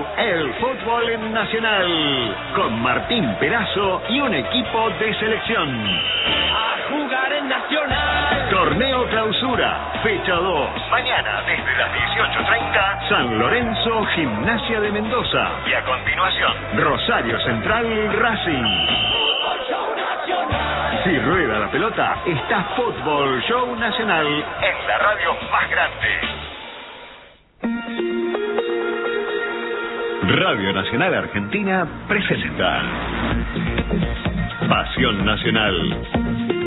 el fútbol en Nacional, con Martín Perazo y un equipo de selección. A jugar en Nacional. Torneo Clausura, fecha 2. Mañana desde las 18:30, San Lorenzo, Gimnasia de Mendoza. Y a continuación, Rosario Central, Racing. Fútbol Show Nacional. Si rueda la pelota, está Fútbol Show Nacional en la radio más grande. Radio Nacional Argentina presenta Pasión Nacional.